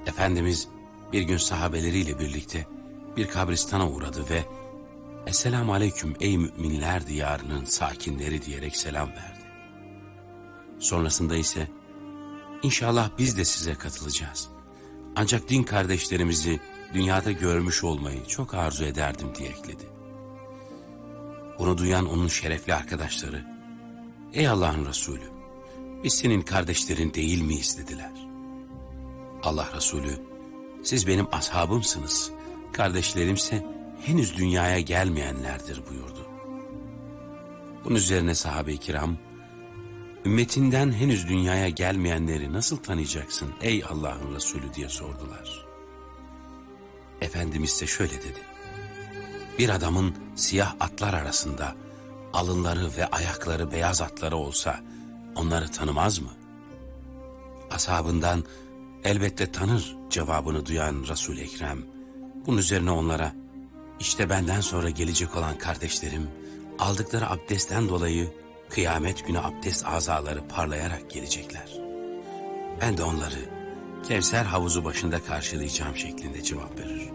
Efendimiz bir gün sahabeleriyle birlikte bir kabristana uğradı ve "Esselamu aleyküm ey müminler diyarının sakinleri" diyerek selam verdi. Sonrasında ise "İnşallah biz de size katılacağız. Ancak din kardeşlerimizi dünyada görmüş olmayı çok arzu ederdim" diye ekledi. Bunu duyan onun şerefli arkadaşları, "Ey Allah'ın Resulü, biz senin kardeşlerin değil miyiz?" dediler. Allah Resulü, "Siz benim ashabımsınız, kardeşlerimse henüz dünyaya gelmeyenlerdir" buyurdu. Bunun üzerine sahabe-i kiram, "Ümmetinden henüz dünyaya gelmeyenleri nasıl tanıyacaksın ey Allah'ın Resulü?" diye sordular. Efendimiz ise şöyle dedi: "Bir adamın siyah atlar arasında alınları ve ayakları beyaz atları olsa onları tanımaz mı?" Ashabından "Elbette tanır" cevabını duyan Resul-i Ekrem, bunun üzerine onlara, "İşte benden sonra gelecek olan kardeşlerim, aldıkları abdestten dolayı kıyamet günü abdest azaları parlayarak gelecekler. Ben de onları Kevser havuzu başında karşılayacağım" şeklinde cevap verir.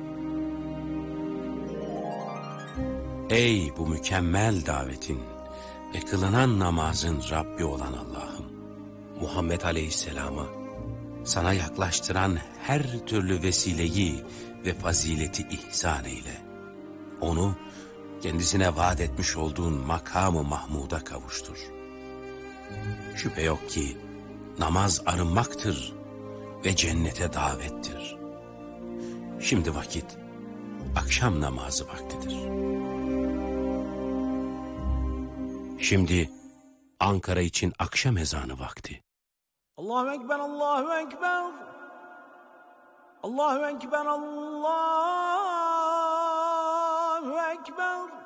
Ey bu mükemmel davetin ve kılınan namazın Rabbi olan Allah'ım! Muhammed Aleyhisselam'a sana yaklaştıran her türlü vesileyi ve fazileti ihsan eyle. Onu kendisine vaat etmiş olduğun makamı Mahmud'a kavuştur. Şüphe yok ki namaz arınmaktır ve cennete davettir. Şimdi vakit akşam namazı vaktidir. Şimdi Ankara için akşam ezanı vakti. Allahu Ekber, Allahu Ekber. Allahu Ekber, Allahu Ekber.